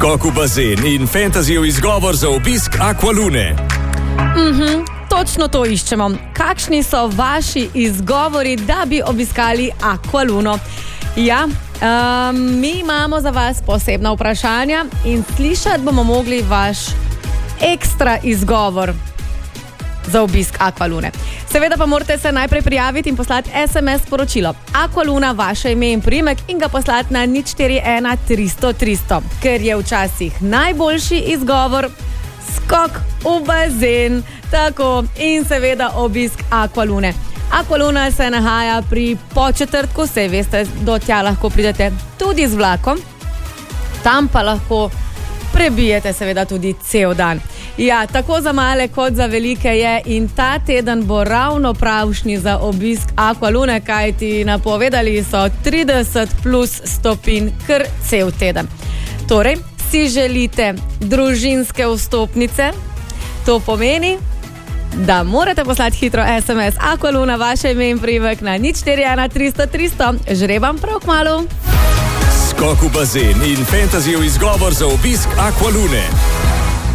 Skok v bazen in fantazijev izgovor za obisk Aqualune. Točno to iščemo. Kakšni so vaši izgovori, da bi obiskali Aqualuno? Ja, mi imamo za vas posebna vprašanja in slišati bomo mogli vaš ekstra izgovor za obisk Aqualune. Seveda pa morate se najprej prijaviti in poslati SMS sporočilo Aqualuna, vaše ime in priimek in ga poslati na 041 300 300, ker je včasih najboljši izgovor skok v bazen. Tako, in seveda obisk Aqualune. Aqualuna se nahaja pri Podčetrtku, saj veste, do tja lahko pridete tudi z vlakom, tam pa lahko prebijete seveda tudi cel dan. Ja, tako za male kot za velike je in ta teden bo ravno pravšnji za obisk Aqualune, kajti napovedali so 30 plus stopinj kar cel teden. Torej, si želite družinske vstopnice? To pomeni, da morate poslati hitro SMS Aqualuna, vaše ime in priimek na 041 300 300. Žrebam prav kmalu. Skok v bazen in fantazijev izgovor za obisk Aqualune.